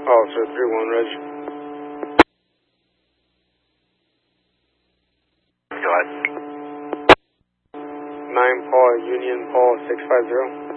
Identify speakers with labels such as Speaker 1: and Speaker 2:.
Speaker 1: Officer 3-1, Reg.
Speaker 2: Go ahead.
Speaker 1: 9 Paul, Union Paul 650.